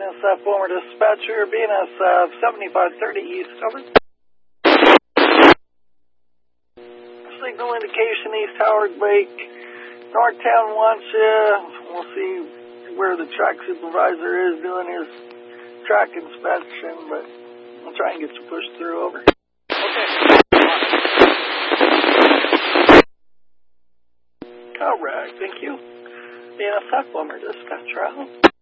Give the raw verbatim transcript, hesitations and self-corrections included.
S F former dispatcher, B N S F seventy-five thirty East, over. Signal indication East Howard Lake, Northtown wants you. We'll see where the track supervisor is doing his track inspection, but we'll try and get you pushed through, over. Okay. Correct, thank you. B N S F former dispatcher, out.